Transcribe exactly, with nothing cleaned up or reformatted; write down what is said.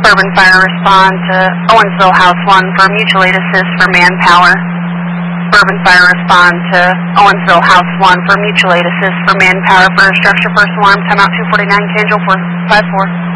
Bourbon Fire respond to Owensville House one for mutual aid assist for manpower. Bourbon Fire respond to Owensville House one for mutual aid assist for manpower for structure first alarm. Timeout two forty-nine, Angel four five four.